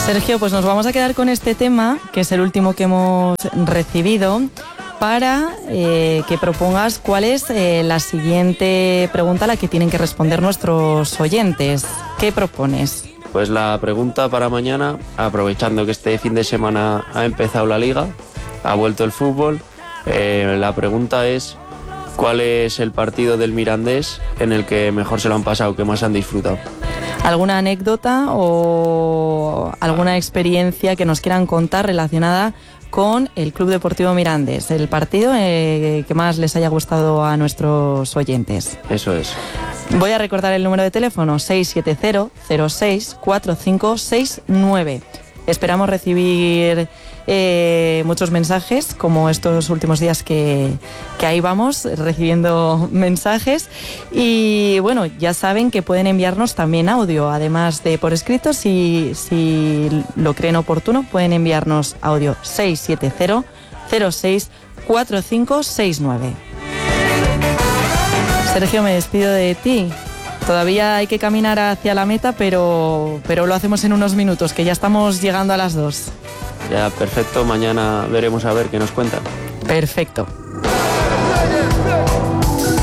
Sergio, pues nos vamos a quedar con este tema, que es el último que hemos recibido, para que propongas cuál es la siguiente pregunta a la que tienen que responder nuestros oyentes. ¿Qué propones? Pues la pregunta para mañana, aprovechando que este fin de semana ha empezado la liga, ha vuelto el fútbol, la pregunta es: ¿cuál es el partido del Mirandés en el que mejor se lo han pasado, que más han disfrutado? ¿Alguna anécdota o alguna experiencia que nos quieran contar relacionada con el Club Deportivo Mirandés? El partido que más les haya gustado a nuestros oyentes. Eso es. Voy a recordar el número de teléfono: 670-06-4569. Esperamos recibir muchos mensajes, como estos últimos días que ahí vamos recibiendo mensajes. Y bueno, ya saben que pueden enviarnos también audio, además de por escrito. Si lo creen oportuno, pueden enviarnos audio: 670-06-4569. Sergio, me despido de ti. Todavía hay que caminar hacia la meta, pero lo hacemos en unos minutos, que ya estamos llegando a las 2. Ya, perfecto. Mañana veremos a ver qué nos cuentan. Perfecto.